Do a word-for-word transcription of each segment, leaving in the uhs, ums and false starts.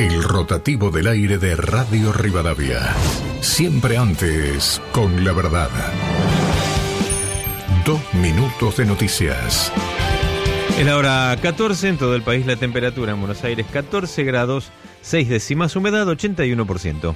El rotativo del aire de Radio Rivadavia. Siempre antes, con la verdad. Dos minutos de noticias. Es la hora catorce, en todo el país la temperatura en Buenos Aires catorce grados, seis décimas, humedad ochenta y uno por ciento.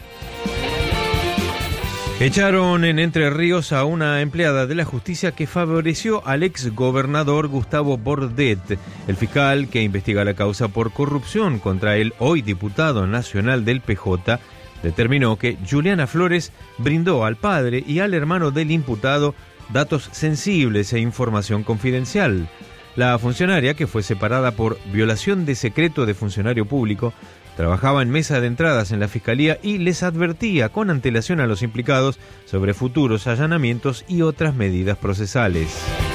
Echaron en Entre Ríos a una empleada de la justicia que favoreció al ex gobernador Gustavo Bordet. El fiscal que investiga la causa por corrupción contra el hoy diputado nacional del P J determinó que Juliana Flores brindó al padre y al hermano del imputado datos sensibles e información confidencial. La funcionaria, que fue separada por violación de secreto de funcionario público, trabajaba en mesa de entradas en la Fiscalía y les advertía con antelación a los implicados sobre futuros allanamientos y otras medidas procesales.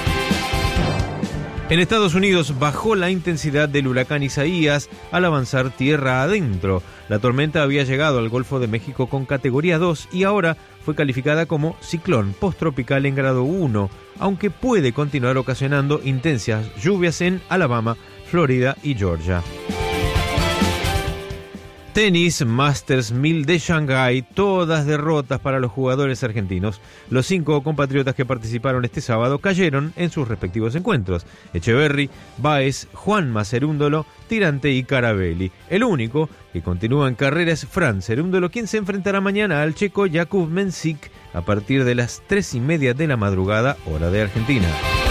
En Estados Unidos bajó la intensidad del huracán Isaías al avanzar tierra adentro. La tormenta había llegado al Golfo de México con categoría dos y ahora fue calificada como ciclón posttropical en grado uno, aunque puede continuar ocasionando intensas lluvias en Alabama, Florida y Georgia. Tenis, Masters mil de Shanghái, todas derrotas para los jugadores argentinos. Los cinco compatriotas que participaron este sábado cayeron en sus respectivos encuentros: Echeverry, Báez, Juanma Cerúndolo, Tirante y Carabelli. El único que continúa en carrera es Fran Cerúndolo, quien se enfrentará mañana al checo Jakub Mensik a partir de las tres y media de la madrugada, hora de Argentina.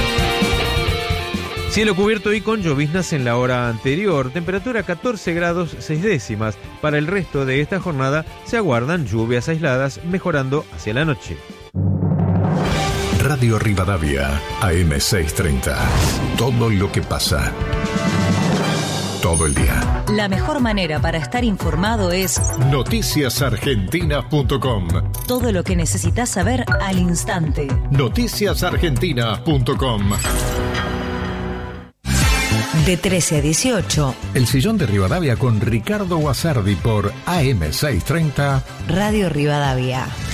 Cielo cubierto y con lloviznas en la hora anterior, temperatura catorce grados seis décimas. Para el resto de esta jornada se aguardan lluvias aisladas, mejorando hacia la noche. Radio Rivadavia, A M seiscientos treinta. Todo lo que pasa. Todo el día. La mejor manera para estar informado es noticias argentinas punto com. Todo lo que necesitas saber al instante. noticias argentinas punto com. De trece a dieciocho. El sillón de Rivadavia con Ricardo Guasardi por A M seiscientos treinta. Radio Rivadavia.